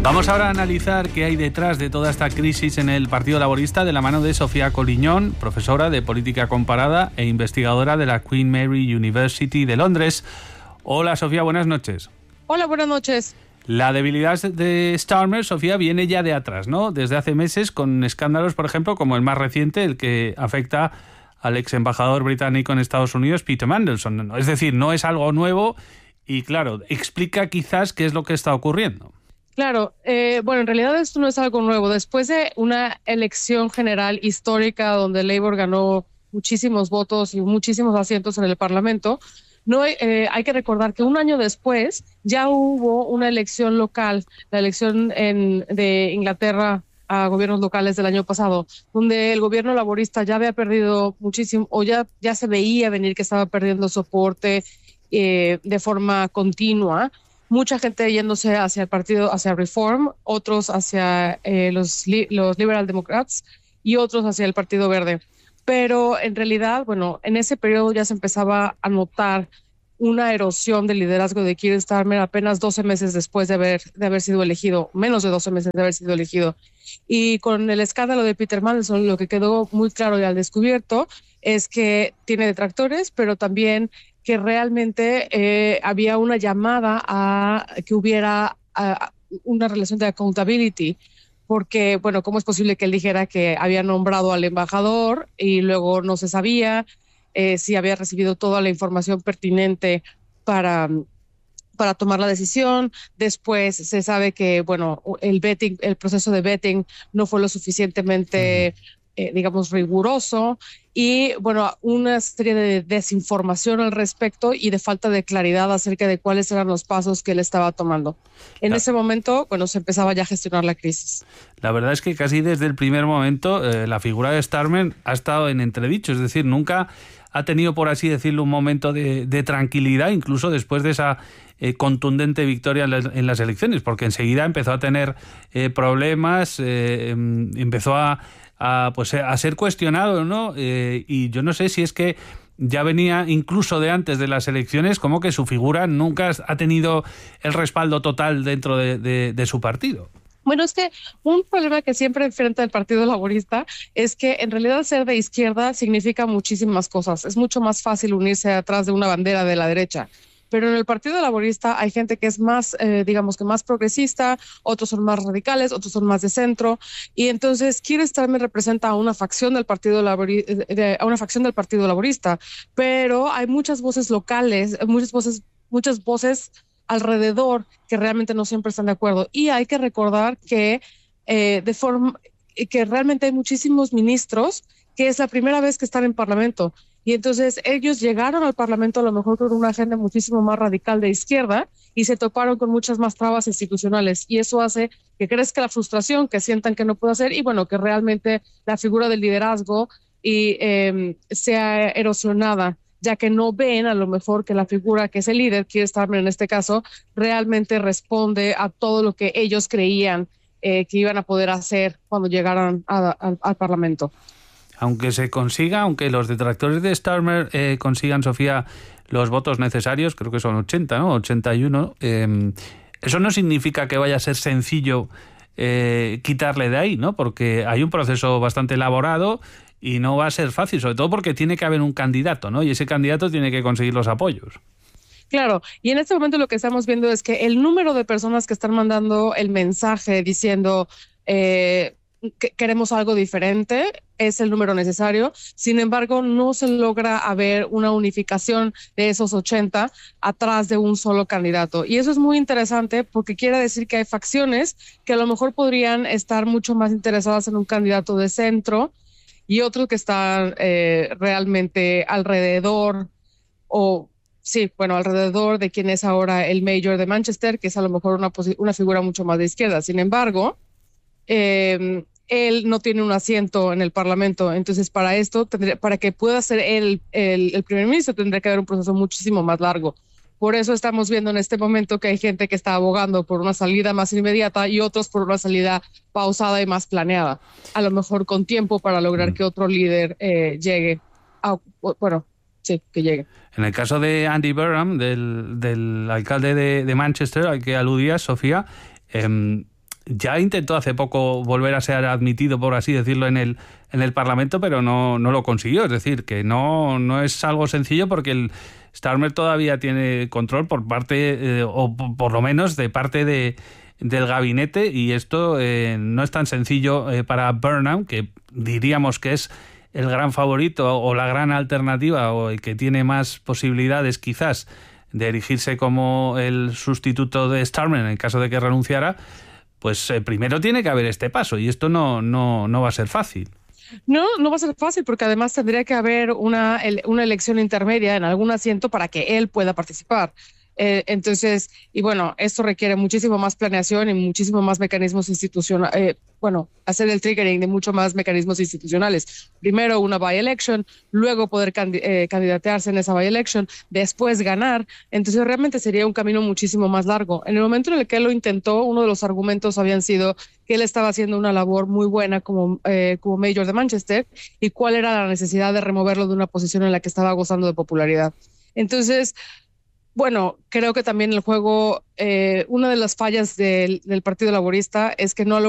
Vamos ahora a analizar qué hay detrás de toda esta crisis en el Partido Laborista de la mano de Sofía Collignon, profesora de Política Comparada e investigadora de la Queen Mary University de Londres. Hola Sofía, buenas noches. Hola, buenas noches. La debilidad de Starmer, Sofía, viene ya de atrás, ¿no? Desde hace meses con escándalos, por ejemplo, como el más reciente, el que afecta al ex embajador británico en Estados Unidos, Peter Mandelson. Es decir, no es algo nuevo y, claro, explica quizás qué es lo que está ocurriendo. Claro, bueno, en realidad esto no es algo nuevo. Después de una elección general histórica donde Labour ganó muchísimos votos y muchísimos asientos en el Parlamento, hay que recordar que un año después ya hubo una elección local, la elección de Inglaterra a gobiernos locales del año pasado, donde el gobierno laborista ya había perdido muchísimo, o ya se veía venir que estaba perdiendo soporte de forma continua. Mucha gente yéndose hacia el partido, hacia Reform, otros hacia los Liberal Democrats y otros hacia el Partido Verde. Pero en realidad, bueno, en ese periodo ya se empezaba a notar una erosión del liderazgo de Keir Starmer apenas 12 meses después de haber sido elegido, menos de 12 meses de haber sido elegido. Y con el escándalo de Peter Mandelson, lo que quedó muy claro y al descubierto es que tiene detractores, pero también que realmente había una llamada a que hubiera una relación de accountability, porque, bueno, ¿cómo es posible que él dijera que había nombrado al embajador y luego no se sabía si había recibido toda la información pertinente para tomar la decisión? Después se sabe que, bueno, el proceso de vetting no fue lo suficientemente, digamos, riguroso, y, bueno, una serie de desinformación al respecto y de falta de claridad acerca de cuáles eran los pasos que él estaba tomando. En ese momento, bueno, se empezaba ya a gestionar la crisis. La verdad es que casi desde el primer momento la figura de Starmer ha estado en entredicho, es decir, nunca ha tenido, por así decirlo, un momento de tranquilidad, incluso después de esa contundente victoria en las elecciones, porque enseguida empezó a tener problemas, empezó a ser cuestionado, ¿no? Y yo no sé si es que ya venía incluso de antes de las elecciones, como que su figura nunca ha tenido el respaldo total dentro de su partido. Bueno, es que un problema que siempre enfrenta el Partido Laborista es que en realidad ser de izquierda significa muchísimas cosas. Es mucho más fácil unirse atrás de una bandera de la derecha. Pero en el Partido Laborista hay gente que es más, digamos que más progresista, otros son más radicales, otros son más de centro, y entonces Keir Starmer representa a una facción del Partido Laborista, pero hay muchas voces locales, muchas voces alrededor que realmente no siempre están de acuerdo. Y hay que recordar que que realmente hay muchísimos ministros que es la primera vez que están en Parlamento. Y entonces ellos llegaron al Parlamento a lo mejor con una agenda muchísimo más radical de izquierda y se toparon con muchas más trabas institucionales. Y eso hace que crezca la frustración, que sientan que no puede hacer y, bueno, que realmente la figura del liderazgo sea erosionada, ya que no ven a lo mejor que la figura que es el líder, Keir Starmer en este caso, realmente responde a todo lo que ellos creían que iban a poder hacer cuando llegaran al Parlamento. Aunque los detractores de Starmer consigan, Sofía, los votos necesarios, creo que son 80, ¿no? 81, eso no significa que vaya a ser sencillo quitarle de ahí, ¿no? Porque hay un proceso bastante elaborado y no va a ser fácil, sobre todo porque tiene que haber un candidato, ¿no? Y ese candidato tiene que conseguir los apoyos. Claro, y en este momento lo que estamos viendo es que el número de personas que están mandando el mensaje diciendo que queremos algo diferente es el número necesario. Sin embargo, no se logra haber una unificación de esos 80 atrás de un solo candidato. Y eso es muy interesante porque quiere decir que hay facciones que a lo mejor podrían estar mucho más interesadas en un candidato de centro y otros que están realmente alrededor alrededor de quien es ahora el mayor de Manchester, que es a lo mejor una figura mucho más de izquierda. Sin embargo, él no tiene un asiento en el Parlamento, entonces para que pueda ser él el primer ministro tendría que haber un proceso muchísimo más largo. Por eso estamos viendo en este momento que hay gente que está abogando por una salida más inmediata y otros por una salida pausada y más planeada, a lo mejor con tiempo para lograr que otro líder llegue. Que llegue. En el caso de Andy Burnham, del alcalde de Manchester, al que aludías, Sofía, ya intentó hace poco volver a ser admitido, por así decirlo, en el Parlamento, pero no lo consiguió. Es decir, que no es algo sencillo, porque el Starmer todavía tiene control por parte, o por lo menos de parte del gabinete, y esto no es tan sencillo para Burnham, que diríamos que es el gran favorito o la gran alternativa, o el que tiene más posibilidades quizás de erigirse como el sustituto de Starmer en caso de que renunciara. Pues primero tiene que haber este paso, y esto no va a ser fácil. No va a ser fácil, porque además tendría que haber una elección intermedia en algún asiento para que él pueda participar. Entonces, y bueno, esto requiere muchísimo más planeación y muchísimo más mecanismos institucionales, hacer el triggering de mucho más mecanismos institucionales. Primero una by-election, luego poder candidatearse en esa by-election, después ganar. Entonces realmente sería un camino muchísimo más largo. En el momento en el que él lo intentó, uno de los argumentos habían sido que él estaba haciendo una labor muy buena como mayor de Manchester, y cuál era la necesidad de removerlo de una posición en la que estaba gozando de popularidad. Entonces, bueno, creo que también el juego, una de las fallas del Partido Laborista es que no